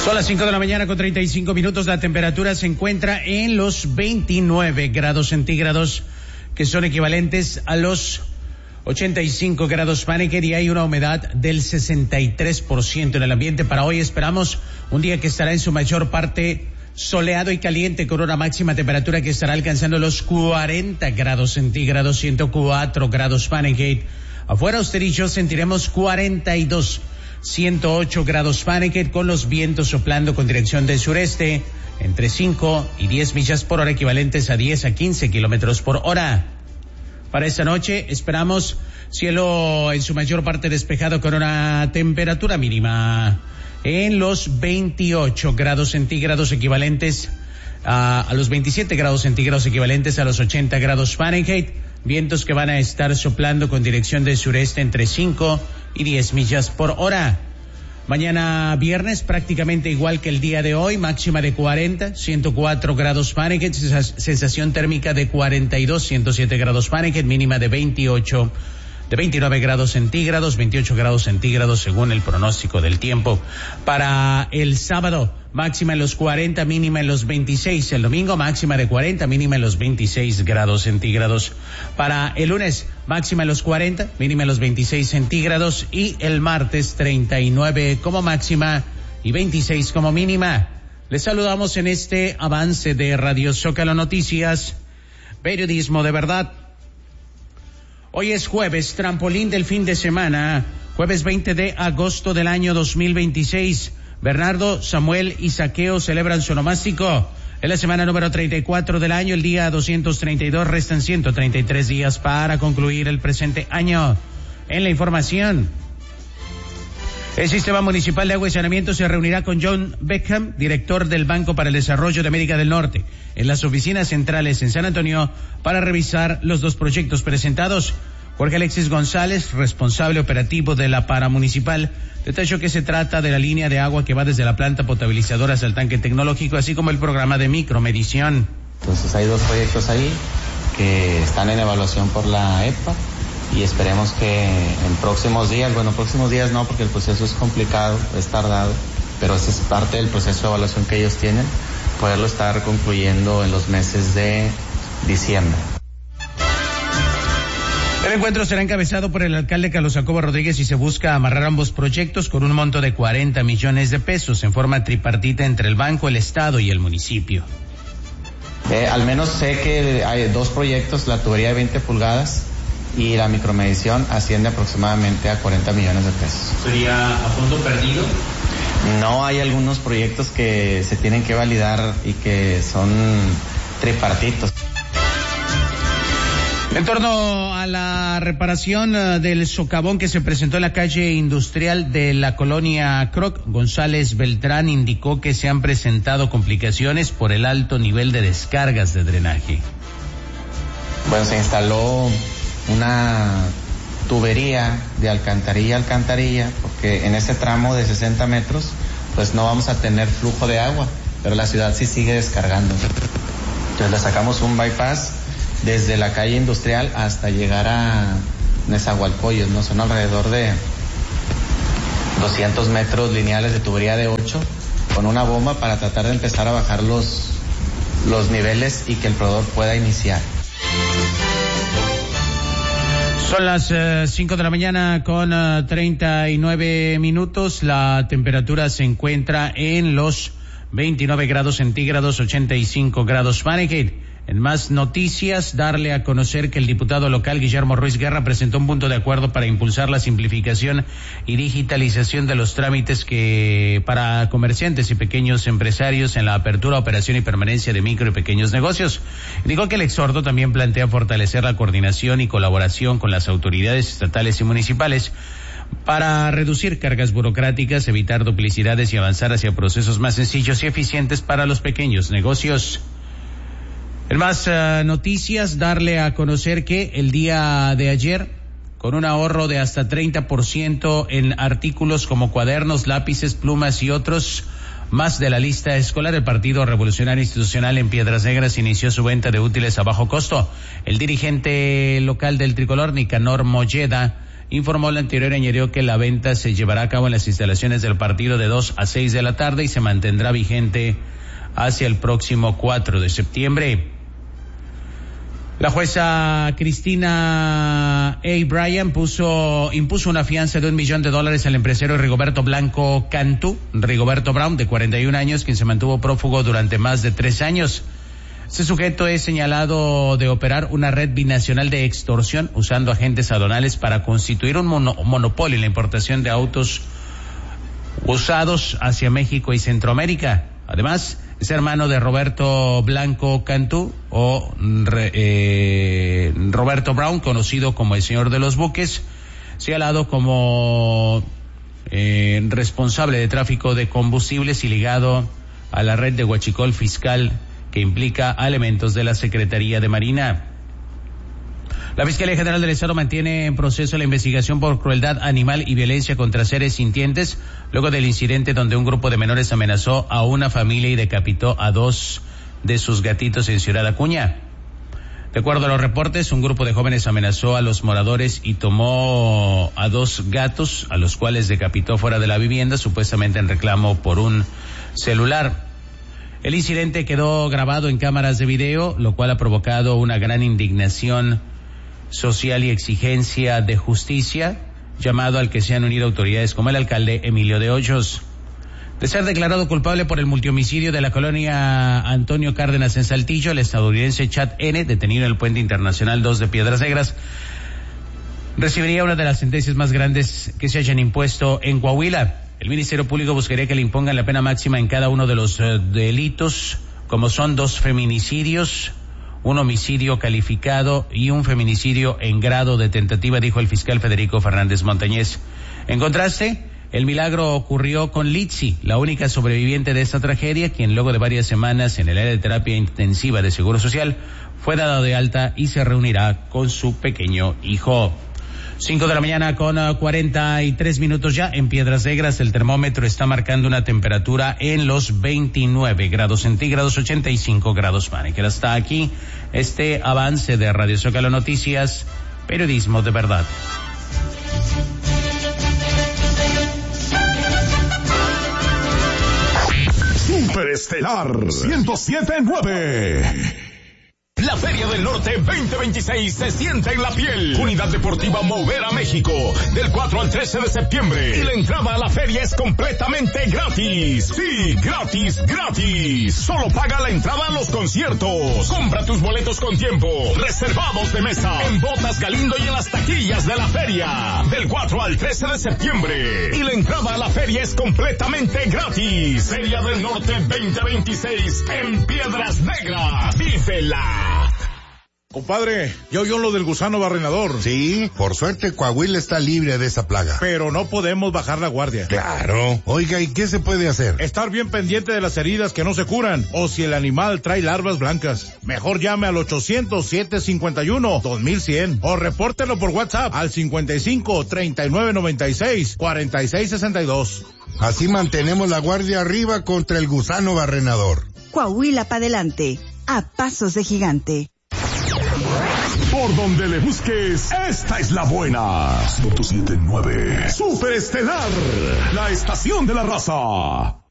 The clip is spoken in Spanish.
Son las 5 de la mañana con 35 minutos. La temperatura se encuentra en los 29 grados centígrados, que son equivalentes a los 85 grados Fahrenheit, y hay una humedad del 63% en el ambiente. Para hoy esperamos un día que estará en su mayor parte soleado y caliente, con una máxima temperatura que estará alcanzando los 40 grados centígrados, 104 grados Fahrenheit. Afuera usted y yo sentiremos 42, 108 grados Fahrenheit, con los vientos soplando con dirección del sureste entre 5 y 10 millas por hora, equivalentes a 10 a 15 kilómetros por hora. Para esta noche esperamos cielo en su mayor parte despejado, con una temperatura mínima en los 28 grados centígrados, equivalentes a los 27 grados centígrados, equivalentes a los 80 grados Fahrenheit. Vientos que van a estar soplando con dirección del sureste entre 5 y 10 millas por hora. Mañana viernes prácticamente igual que el día de hoy, máxima de 40, 104 grados Fahrenheit, sensación térmica de 42, 107 grados Fahrenheit, mínima de 29 grados centígrados, 28 grados centígrados según el pronóstico del tiempo. Para el sábado, máxima en los 40, mínima en los 26. El domingo, máxima de 40, mínima en los 26 grados centígrados. Para el lunes, máxima en los 40, mínima en los 26 centígrados. Y el martes, 39 como máxima y 26 como mínima. Les saludamos en este avance de Radio Zócalo Noticias, periodismo de verdad. Hoy es jueves, trampolín del fin de semana, jueves 20 de agosto del año 2026. Bernardo, Samuel y Saqueo celebran su onomástico. Es la semana número 34 del año, el día 232, restan 133 días para concluir el presente año. En la información, el Sistema Municipal de Agua y Saneamiento se reunirá con John Beckham, director del Banco para el Desarrollo de América del Norte, en las oficinas centrales en San Antonio, para revisar los dos proyectos presentados. Jorge Alexis González, responsable operativo de la Paramunicipal, detalló que se trata de la línea de agua que va desde la planta potabilizadora hasta el tanque tecnológico, así como el programa de micromedición. Entonces hay dos proyectos ahí que están en evaluación por la EPA, y esperemos que en próximos días no, porque el proceso es complicado, es tardado, pero esa es parte del proceso de evaluación que ellos tienen, poderlo estar concluyendo en los meses de diciembre. El encuentro será encabezado por el alcalde Carlos Jacobo Rodríguez y se busca amarrar ambos proyectos con un monto de 40 millones de pesos en forma tripartita entre el banco, el estado y el municipio. Al menos sé que hay dos proyectos, la tubería de 20 pulgadas y la micromedición asciende aproximadamente a 40 millones de pesos. ¿Sería a fondo perdido? No, hay algunos proyectos que se tienen que validar y que son tripartitos. En torno a la reparación del socavón que se presentó en la calle industrial de la colonia Croc, González Beltrán indicó que se han presentado complicaciones por el alto nivel de descargas de drenaje. Bueno, se instaló una tubería de alcantarilla a alcantarilla, porque en ese tramo de 60 metros pues no vamos a tener flujo de agua, pero la ciudad sí sigue descargando. Entonces le sacamos un bypass desde la calle industrial hasta llegar a Nezahualcóyotl, ¿no? Son alrededor de 200 metros lineales de tubería de 8 con una bomba para tratar de empezar a bajar los niveles y que el proveedor pueda iniciar. Son las 5 de la mañana con 39 minutos. La temperatura se encuentra en los 29 grados centígrados, 85 grados Fahrenheit. En más noticias, darle a conocer que el diputado local Guillermo Ruiz Guerra presentó un punto de acuerdo para impulsar la simplificación y digitalización de los trámites para comerciantes y pequeños empresarios en la apertura, operación y permanencia de micro y pequeños negocios. Dijo que el exhorto también plantea fortalecer la coordinación y colaboración con las autoridades estatales y municipales para reducir cargas burocráticas, evitar duplicidades y avanzar hacia procesos más sencillos y eficientes para los pequeños negocios. En más noticias, darle a conocer que el día de ayer, con un ahorro de hasta 30% en artículos como cuadernos, lápices, plumas y otros más de la lista escolar, el Partido Revolucionario Institucional en Piedras Negras inició su venta de útiles a bajo costo. El dirigente local del tricolor, Nicanor Molleda, informó la anterior y añadió que la venta se llevará a cabo en las instalaciones del partido de 2 a 6 de la tarde y se mantendrá vigente hacia el próximo 4 de septiembre. La jueza Cristina A. Bryan impuso una fianza de $1 millón al empresario Rigoberto Blanco Cantú, Rigoberto Brown, de 41 años, quien se mantuvo prófugo durante más de 3 años. Este sujeto es señalado de operar una red binacional de extorsión usando agentes aduanales para constituir un monopolio en la importación de autos usados hacia México y Centroamérica. Además, es hermano de Roberto Blanco Cantú o Roberto Brown, conocido como el señor de los buques, señalado como responsable de tráfico de combustibles y ligado a la red de huachicol fiscal que implica a elementos de la Secretaría de Marina. La Fiscalía General del Estado mantiene en proceso la investigación por crueldad animal y violencia contra seres sintientes, luego del incidente donde un grupo de menores amenazó a una familia y decapitó a 2 de sus gatitos en Ciudad Acuña. De acuerdo a los reportes, un grupo de jóvenes amenazó a los moradores y tomó a 2 gatos, a los cuales decapitó fuera de la vivienda, supuestamente en reclamo por un celular. El incidente quedó grabado en cámaras de video, lo cual ha provocado una gran indignación social y exigencia de justicia, llamado al que se han unido autoridades como el alcalde Emilio de Hoyos. De ser declarado culpable por el multihomicidio de la colonia Antonio Cárdenas en Saltillo, el estadounidense Chad N., detenido en el Puente Internacional 2 de Piedras Negras, recibiría una de las sentencias más grandes que se hayan impuesto en Coahuila. El Ministerio Público buscaría que le impongan la pena máxima en cada uno de los delitos, como son 2 feminicidios, un homicidio calificado y un feminicidio en grado de tentativa, dijo el fiscal Federico Fernández Montañez. En contraste, el milagro ocurrió con Litsi, la única sobreviviente de esta tragedia, quien luego de varias semanas en el área de terapia intensiva de Seguro Social fue dado de alta y se reunirá con su pequeño hijo. 5 de la mañana con 43 minutos ya en Piedras Negras. El termómetro está marcando una temperatura en los 29 grados centígrados, 85 grados Fahrenheit. Hasta aquí este avance de Radio Zócalo Noticias, periodismo de verdad. Superestelar 107.9. La Feria del Norte 2026 se siente en la piel. Unidad Deportiva Mover a México, del 4 al 13 de septiembre. Y la entrada a la feria es completamente gratis. Sí, gratis, gratis. Solo paga la entrada a los conciertos. Compra tus boletos con tiempo. Reservados de mesa. En Botas Galindo y en las taquillas de la feria. Del 4 al 13 de septiembre. Y la entrada a la feria es completamente gratis. Feria del Norte 2026 en Piedras Negras. ¡Vívela! Compadre, ya oyó lo del gusano barrenador. Sí, por suerte Coahuila está libre de esa plaga. Pero no podemos bajar la guardia. Claro. Oiga, ¿y qué se puede hacer? Estar bien pendiente de las heridas que no se curan, o si el animal trae larvas blancas. Mejor llame al 800-751-2100 o repórtelo por WhatsApp al 55-3996-4662. Así mantenemos la guardia arriba contra el gusano barrenador. Coahuila pa' adelante, a pasos de gigante. Por donde le busques, esta es la buena. 107.9. Superestelar, la estación de la raza.